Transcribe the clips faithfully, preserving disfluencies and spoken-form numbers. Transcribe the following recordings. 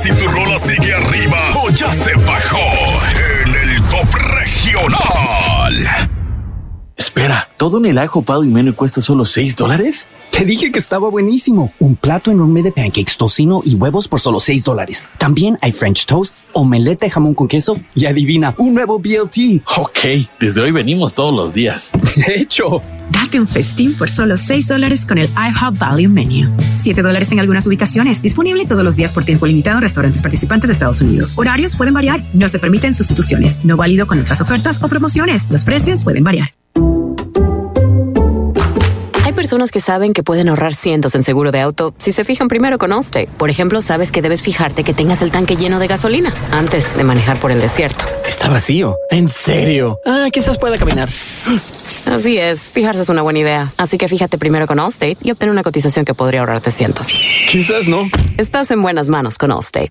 si tu rola sigue arriba o ya se bajó en el Top Regional. Espera, ¿todo en el I H O P Value Menu cuesta solo seis dólares? Te dije que estaba buenísimo. Un plato enorme de pancakes, tocino y huevos por solo seis dólares. También hay French toast, omelette de jamón con queso y adivina, un nuevo B L T. Ok, desde hoy venimos todos los días. De hecho, date un festín por solo seis dólares con el I H O P Value Menu. siete dólares en algunas ubicaciones. Disponible todos los días por tiempo limitado en restaurantes participantes de Estados Unidos. Horarios pueden variar. No se permiten sustituciones. No válido con otras ofertas o promociones. Los precios pueden variar. Hay personas que saben que pueden ahorrar cientos en seguro de auto si se fijan primero con Allstate. Por ejemplo, sabes que debes fijarte que tengas el tanque lleno de gasolina antes de manejar por el desierto. Está vacío. ¿En serio? Ah, quizás pueda caminar. Así es, fijarse es una buena idea. Así que fíjate primero con Allstate y obtén una cotización que podría ahorrarte cientos. Quizás no. Estás en buenas manos con Allstate.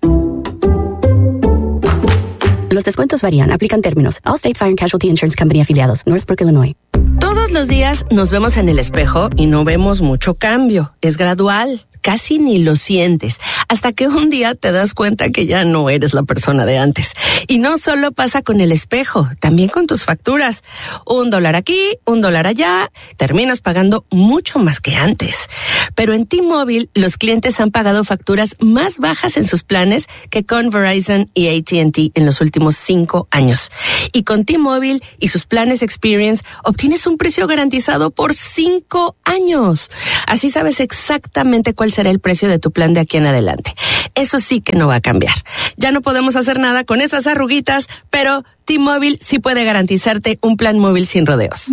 Los descuentos varían. Aplican términos. Allstate Fire and Casualty Insurance Company afiliados. Northbrook, Illinois. Todos los días nos vemos en el espejo y no vemos mucho cambio. Es gradual. Casi ni lo sientes, hasta que un día te das cuenta que ya no eres la persona de antes. Y no solo pasa con el espejo, también con tus facturas. Un dólar aquí, un dólar allá, terminas pagando mucho más que antes. Pero en T-Mobile, los clientes han pagado facturas más bajas en sus planes que con Verizon y A T and T en los últimos cinco años. Y con T-Mobile y sus planes Experience, obtienes un precio garantizado por cinco años. Así sabes exactamente cuál será el precio de tu plan de aquí en adelante. Eso sí que no va a cambiar. Ya no podemos hacer nada con esas arruguitas, pero T-Mobile sí puede garantizarte un plan móvil sin rodeos.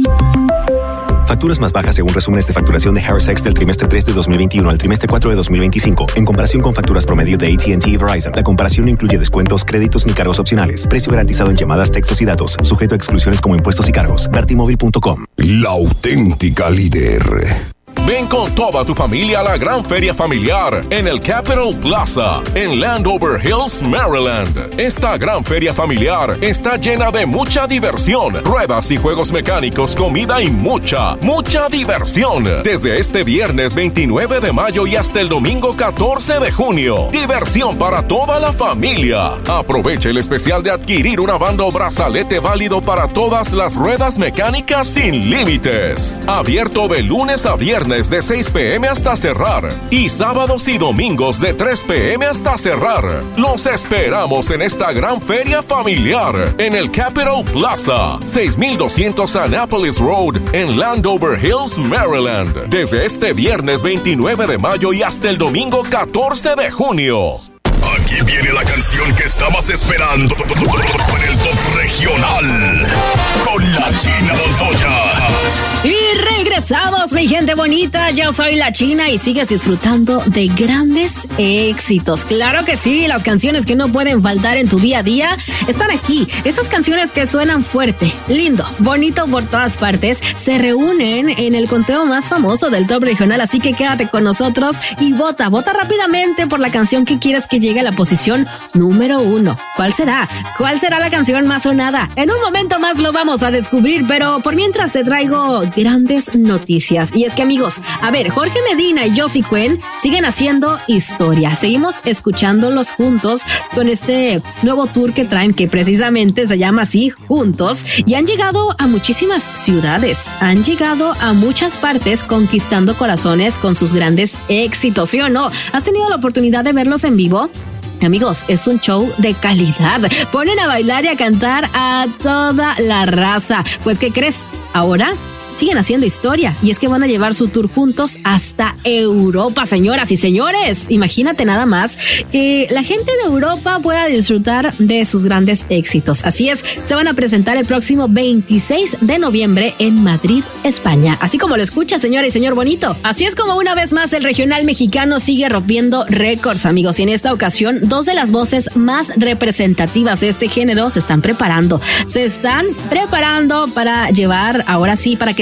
Facturas más bajas según resúmenes de facturación de Harris X del trimestre tres de dos mil veintiuno al trimestre cuatro de dos mil veinticinco. En comparación con facturas promedio de A T and T y Verizon, la comparación no incluye descuentos, créditos ni cargos opcionales. Precio garantizado en llamadas, textos y datos. Sujeto a exclusiones como impuestos y cargos. ver ti móvil punto com. La auténtica líder. Ven con toda tu familia a la gran feria familiar en el Capitol Plaza, en Landover Hills, Maryland. Esta gran feria familiar está llena de mucha diversión, ruedas y juegos mecánicos, comida y mucha, mucha diversión. Desde este viernes veintinueve de mayo y hasta el domingo catorce de junio. Diversión para toda la familia. Aprovecha el especial de adquirir una banda o brazalete válido para todas las ruedas mecánicas sin límites. Abierto de lunes a viernes de seis p.m. hasta cerrar y sábados y domingos de tres p.m. hasta cerrar. Los esperamos en esta gran feria familiar en el Capitol Plaza, seis mil doscientos Annapolis Road en Landover Hills, Maryland. Desde este viernes veintinueve de mayo y hasta el domingo catorce de junio. Aquí viene la canción que estabas esperando en el Top Regional con la China Montoya. Y regresamos, mi gente bonita. Yo soy la China y sigues disfrutando de grandes éxitos. Claro que sí, las canciones que no pueden faltar en tu día a día están aquí. Estas canciones que suenan fuerte, lindo, bonito por todas partes, se reúnen en el conteo más famoso del Top Regional. Así que quédate con nosotros y vota, vota rápidamente por la canción que quieres que llegue a la posición número uno. ¿Cuál será? ¿Cuál será la canción más sonada? En un momento más lo vamos a descubrir, pero por mientras te traigo grandes noticias. Y es que, amigos, a ver, Jorge Medina y Josie Cuen siguen haciendo historia. Seguimos escuchándolos juntos con este nuevo tour que traen, que precisamente se llama así, Juntos, y han llegado a muchísimas ciudades, han llegado a muchas partes conquistando corazones con sus grandes éxitos, ¿sí o no? ¿Has tenido la oportunidad de verlos en vivo? Amigos, es un show de calidad. Ponen a bailar y a cantar a toda la raza. Pues, ¿qué crees? Ahora siguen haciendo historia y es que van a llevar su tour juntos hasta Europa, señoras y señores. Imagínate nada más que la gente de Europa pueda disfrutar de sus grandes éxitos. Así es, se van a presentar el próximo veintiséis de noviembre en Madrid, España. Así como lo escucha, señora y señor bonito. Así es como una vez más el regional mexicano sigue rompiendo récords, amigos. Y en esta ocasión, dos de las voces más representativas de este género se están preparando. Se están preparando para llevar, ahora sí, para que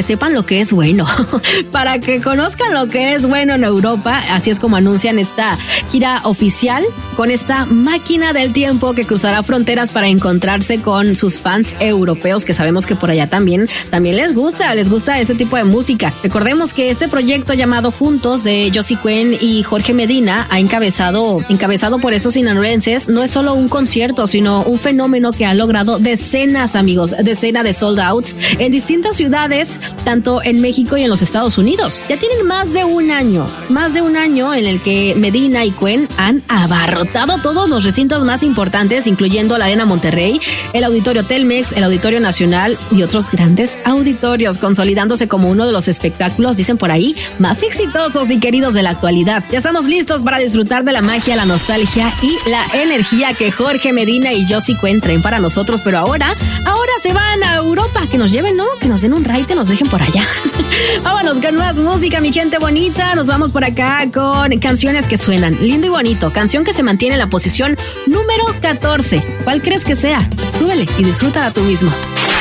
que sepan lo que es bueno, para que conozcan lo que es bueno en Europa. Así es como anuncian esta gira oficial con esta máquina del tiempo que cruzará fronteras para encontrarse con sus fans europeos, que sabemos que por allá también, también les gusta, les gusta ese tipo de música. Recordemos que este proyecto llamado Juntos de Josie Cuen y Jorge Medina ha encabezado, encabezado por esos sinaloenses, no es solo un concierto, sino un fenómeno que ha logrado decenas, amigos, decenas de sold outs en distintas ciudades, tanto en México y en los Estados Unidos. Ya tienen más de un año, más de un año en el que Medina y Cuen han abarrotado todos los recintos más importantes, incluyendo la Arena Monterrey, el Auditorio Telmex, el Auditorio Nacional y otros grandes auditorios, consolidándose como uno de los espectáculos, dicen por ahí, más exitosos y queridos de la actualidad. Ya estamos listos para disfrutar de la magia, la nostalgia y la energía que Jorge Medina y Josie Cuen traen para nosotros, pero ahora, ahora se van a Europa, que nos lleven, ¿no? Que nos den un ride, nos dejen por allá. Vámonos con más música, mi gente bonita. Nos vamos por acá con canciones que suenan lindo y bonito. Canción que se mantiene en la posición número catorce. ¿Cuál crees que sea? Súbele y disfruta a tú mismo.